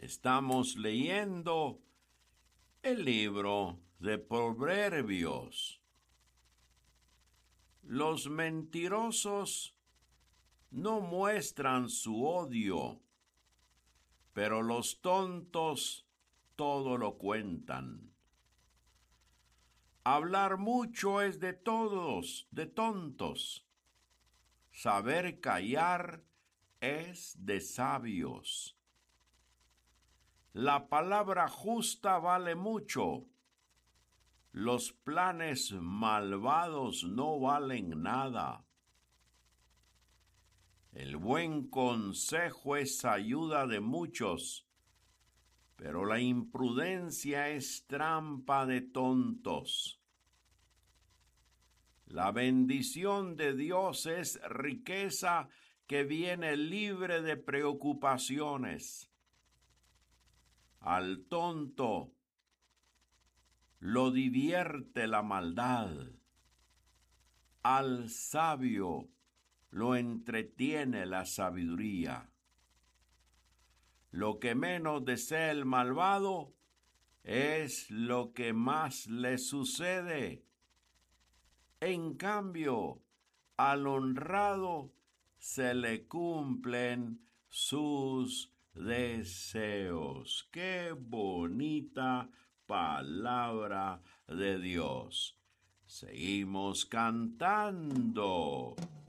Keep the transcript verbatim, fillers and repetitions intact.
Estamos leyendo el libro de Proverbios. Los mentirosos no muestran su odio, pero los tontos todo lo cuentan. Hablar mucho es de todos, de tontos. Saber callar es de sabios. La palabra justa vale mucho. Los planes malvados no valen nada. El buen consejo es ayuda de muchos, pero la imprudencia es trampa de tontos. La bendición de Dios es riqueza que viene libre de preocupaciones. Al tonto lo divierte la maldad. Al sabio lo entretiene la sabiduría. Lo que menos desea el malvado es lo que más le sucede. En cambio, al honrado se le cumplen sus deseos. ¡Qué bonita palabra de Dios! Seguimos cantando.